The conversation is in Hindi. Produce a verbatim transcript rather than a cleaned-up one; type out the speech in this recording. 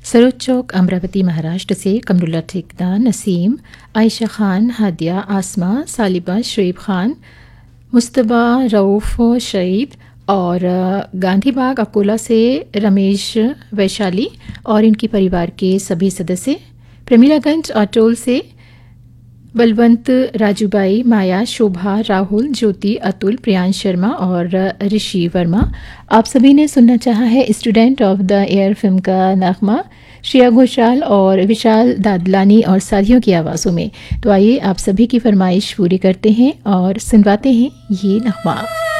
सरोज चौक अमरावती महाराष्ट्र से कमरुल्ला ठेकेदार, नसीम, आयशा खान, हादिया, आसमा, सालिबा, शुएब खान, मुस्तबा, रऊफ़, शहीद और गांधी बाग अकोला से रमेश वैशाली और इनके परिवार के सभी सदस्य, प्रमीलागंज अटोल से बलवंत, राजूबाई, माया, शोभा, राहुल, ज्योति, अतुल, प्रियांश शर्मा और ऋषि वर्मा। आप सभी ने सुनना चाहा है student of the year film का नगमा श्रेया घोषाल और विशाल दादलानी और साथियों की आवाज़ों में। तो आइए आप सभी की फरमाइश पूरी करते हैं और सुनवाते हैं ये नगमा।